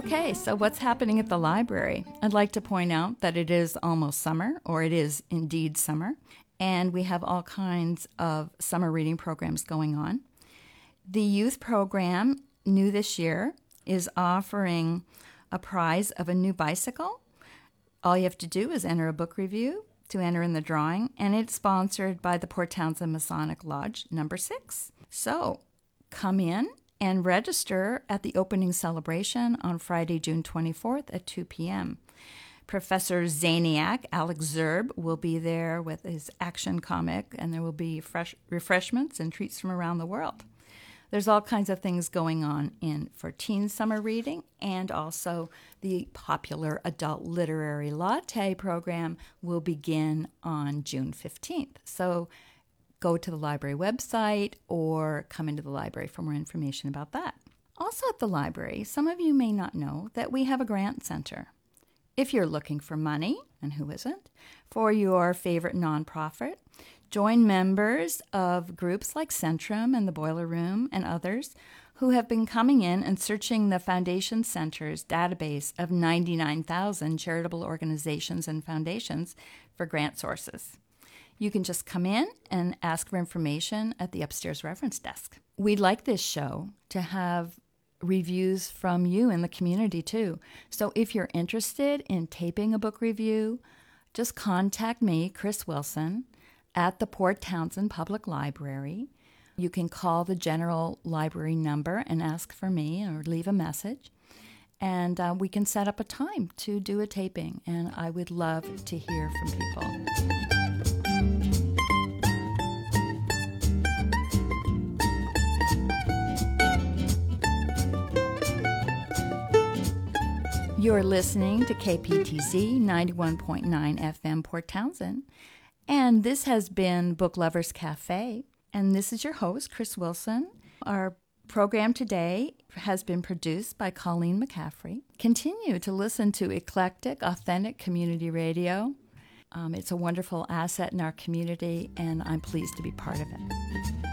Okay, so what's happening at the library? I'd like to point out that it is almost summer, or it is indeed summer, and we have all kinds of summer reading programs going on. The youth program, new this year, is offering a prize of a new bicycle. All you have to do is enter a book review to enter in the drawing, and it's sponsored by the Port Townsend Masonic Lodge number 6. So come in and register at the opening celebration on Friday, June 24th at 2 p.m. Professor Zaniac, Alex Zerb, will be there with his action comic, and there will be fresh refreshments and treats from around the world. There's all kinds of things going on for teen summer reading, and also the popular adult literary latte program will begin on June 15th. So go to the library website or come into the library for more information about that. Also at the library, some of you may not know that we have a grant center. If you're looking for money, and who isn't, for your favorite nonprofit, join members of groups like Centrum and the Boiler Room and others who have been coming in and searching the Foundation Center's database of 99,000 charitable organizations and foundations for grant sources. You can just come in and ask for information at the upstairs reference desk. We'd like this show to have reviews from you in the community too. So if you're interested in taping a book review, just contact me, Chris Wilson, at the Port Townsend Public Library. You can call the general library number and ask for me or leave a message. And we can set up a time to do a taping. And I would love to hear from people. You're listening to KPTZ 91.9 FM Port Townsend, and this has been Book Lovers Cafe, and this is your host, Chris Wilson. Our program today has been produced by Colleen McCaffrey. Continue to listen to eclectic, authentic community radio. It's a wonderful asset in our community, and I'm pleased to be part of it.